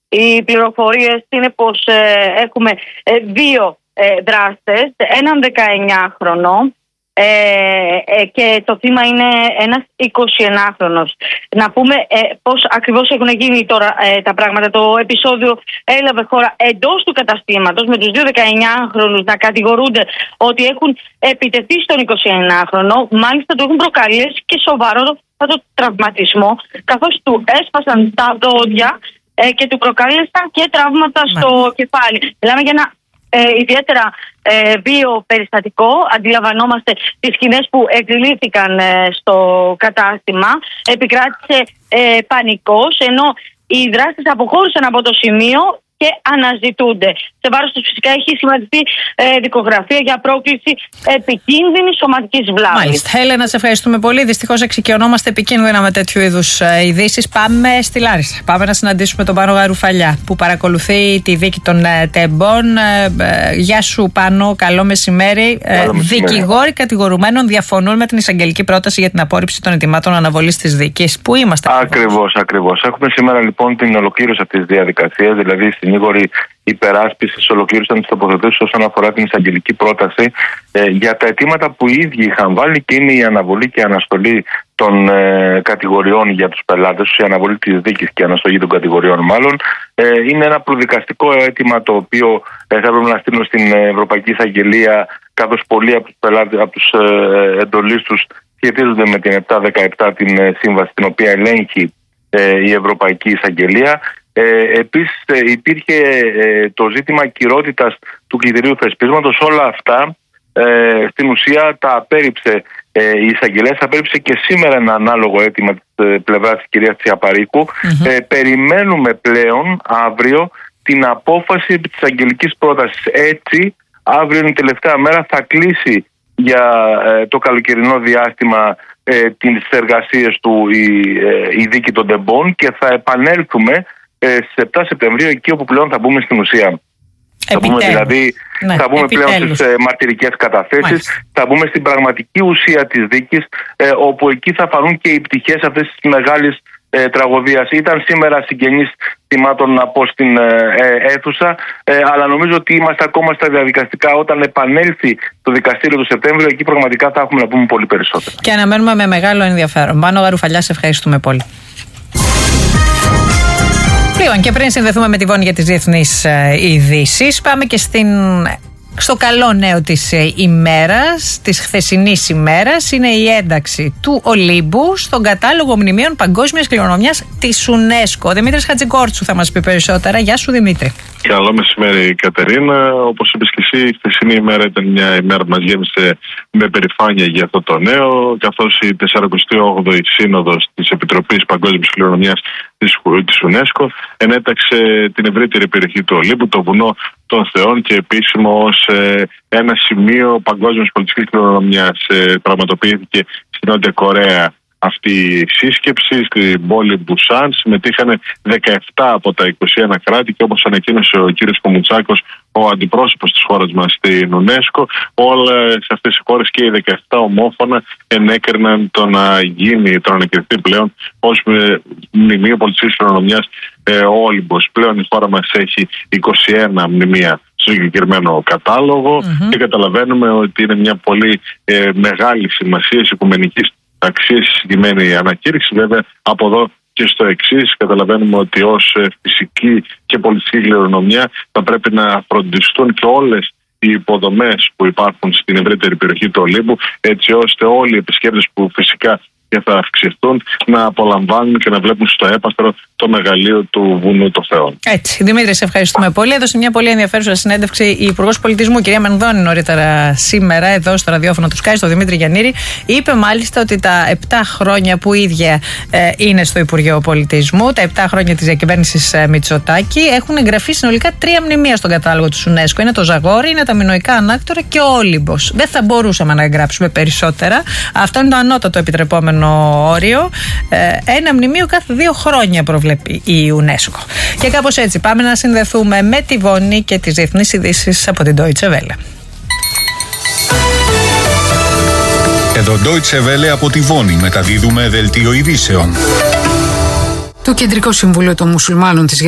Οι πληροφορίες είναι πως έχουμε δύο δράστες, έναν 19χρονο και το θύμα είναι ένας 21χρονος. Να πούμε πώς ακριβώς έχουν γίνει τώρα τα πράγματα. Το επεισόδιο έλαβε χώρα εντός του καταστήματος, με τους δύο 19χρονους να κατηγορούνται ότι έχουν επιτεθεί στον 21χρονο. Μάλιστα του έχουν προκαλέσει και σοβαρό τραυματισμό, καθώς του έσπασαν τα δόντια και του προκάλεσαν και τραύματα στο κεφάλι. Μιλάμε για ένα ιδιαίτερα βίαιο περιστατικό. Αντιλαμβανόμαστε τις σκηνές που εκδηλήθηκαν στο κατάστημα. Επικράτησε πανικός, ενώ οι δράστες αποχώρησαν από το σημείο και αναζητούνται. Σε βάρος τους φυσικά έχει σχηματιστεί δικογραφία για πρόκληση επικίνδυνης σωματικής βλάβης. Μάλιστα. Έλενα, σε ευχαριστούμε πολύ. Δυστυχώς εξοικειωνόμαστε επικίνδυνα με τέτοιου είδους ειδήσεις. Πάμε στη Λάρισα. Πάμε να συναντήσουμε τον Πάνο Γαρουφαλιά που παρακολουθεί τη δίκη των τεμπών. Γεια σου, Πάνο. Καλό μεσημέρι. Δικηγόροι κατηγορουμένων διαφωνούν με την εισαγγελική πρόταση για την απόρριψη των αιτημάτων αναβολής της δίκης. Πού είμαστε? Ακριβώς. Έχουμε σήμερα λοιπόν την ολοκλήρωση αυτής της διαδικασίας, δηλαδή συνήγοροι υπεράσπισης ολοκλήρωσαν τις τοποθετήσεις όσον αφορά την εισαγγελική πρόταση για τα αιτήματα που οι ίδιοι είχαν βάλει, και είναι η αναβολή και η αναστολή των κατηγοριών για τους πελάτες τους, η αναβολή της δίκης και η αναστολή των κατηγοριών μάλλον. Είναι ένα προδικαστικό αίτημα το οποίο θα έπρεπε να στείλουν στην Ευρωπαϊκή Εισαγγελία, καθώς πολλοί από τους πελάτες, από τους εντολείς τους σχετίζονται με την 717, την σύμβαση την οποία ελέγχει η Ευρωπαϊκή Εισαγγελία. Επίσης υπήρχε το ζήτημα κυρότητας του κριτηρίου θεσπίσματος. Όλα αυτά στην ουσία τα απέρριψε η εισαγγελέα. Απέρριψε και σήμερα ένα ανάλογο αίτημα της πλευράς της κυρίας Τσιαπαρίκου. Περιμένουμε πλέον αύριο την απόφαση της εισαγγελικής πρότασης. Έτσι, αύριο είναι η τελευταία μέρα, θα κλείσει για το καλοκαιρινό διάστημα τις εργασίες του η δίκη των τεμπών και θα επανέλθουμε στις 7 Σεπτεμβρίου, εκεί όπου πλέον θα μπούμε στην ουσία. Θα μπούμε δηλαδή θα μπούμε πλέον στις μαρτυρικές καταθέσεις, θα μπούμε στην πραγματική ουσία της δίκης, όπου εκεί θα φανούν και οι πτυχές αυτής της μεγάλης τραγωδίας. Ήταν σήμερα συγγενείς θυμάτων να πω στην αίθουσα, αλλά νομίζω ότι είμαστε ακόμα στα διαδικαστικά. Όταν επανέλθει το δικαστήριο του Σεπτέμβριο, εκεί πραγματικά θα έχουμε να πούμε πολύ περισσότερο. Και αναμένουμε με μεγάλο ενδιαφέρον. Πάνο Γαρουφαλιά, σε ευχαριστούμε πολύ. Λοιπόν, και πριν συνδεθούμε με τη Βόνη για τις διεθνείς ειδήσεις, πάμε και στο καλό νέο της ημέρας, της χθεσινής ημέρας. Είναι η ένταξη του Ολύμπου στον κατάλογο μνημείων παγκόσμιας κληρονομιάς της UNESCO. Ο Δημήτρης Χατζικόρτσου θα μας πει περισσότερα. Γεια σου, Δημήτρη. Καλό μεσημέρι, Κατερίνα. Όπως είπες και εσύ, η χθεσινή ημέρα ήταν μια ημέρα που μας γέμισε με περηφάνεια για αυτό το νέο, καθώς η 48η Σύνοδος της Επιτροπής Παγκόσμιας Κληρονομιάς της UNESCO ενέταξε την ευρύτερη περιοχή του Ολύμπου, το βουνό των Θεών, και επίσημο ως ένα σημείο παγκόσμιας πολιτικής κληρονομιάς. Πραγματοποιήθηκε στην Νότια Κορέα αυτή η σύσκεψη, στην πόλη Μπουσάν. Συμμετείχαν 17 από τα 21 κράτη και, όπως ανακοίνωσε ο κύριος Κομουτσάκος, ο αντιπρόσωπος της χώρας μας στην UNESCO, όλες αυτές οι χώρες και οι 17 ομόφωνα ενέκριναν το να ανακριθεί πλέον ως μνημείο πολιτικής κληρονομιάς ο Όλυμπος. Πλέον η χώρα μας έχει 21 μνημεία στο συγκεκριμένο κατάλογο και καταλαβαίνουμε ότι είναι μια πολύ μεγάλη σημασία οικουμενικής αξίας η συγκεκριμένη ανακήρυξη. Βέβαια, από εδώ και στο εξής, καταλαβαίνουμε ότι ως φυσική και πολιτική κληρονομιά θα πρέπει να φροντιστούν και όλες οι υποδομές που υπάρχουν στην ευρύτερη περιοχή του Ολύμπου, έτσι ώστε όλοι οι επισκέπτες που φυσικά και θα αυξηθούν να απολαμβάνουν και να βλέπουν στο έπαστρο το μεγαλείο του βουνού των Θεών. Έτσι. Δημήτρη, σε ευχαριστούμε πολύ. Έδωσε μια πολύ ενδιαφέρουσα συνέντευξη η Υπουργός Πολιτισμού, κυρία Μενδώνη, νωρίτερα σήμερα εδώ στο ραδιόφωνο του Sky, στο Δημήτρη Γιαννήρη. Είπε μάλιστα ότι τα 7 χρόνια που η ίδια είναι στο Υπουργείο Πολιτισμού, τα 7 χρόνια της διακυβέρνησης Μητσοτάκη, έχουν εγγραφεί συνολικά 3 μνημεία στον κατάλογο της UNESCO. Είναι το Ζαγόρι, είναι τα Μινωικά Ανάκτορα και ο Όλυμπος. Δεν θα μπορούσαμε να εγγράψουμε περισσότερα. Αυτό είναι το ανώτατο επιτρεπόμενο όριο. Ένα μνημείο κάθε 2 χρόνια προβλέπει η UNESCO. Και κάπως έτσι πάμε να συνδεθούμε με τη Βόνη και τις διεθνείς ειδήσεις από την Deutsche Welle. Εδώ Deutsche Welle από τη Βόνη μεταδίδουμε δελτίο ειδήσεων. Το Κεντρικό Συμβούλιο των Μουσουλμάνων της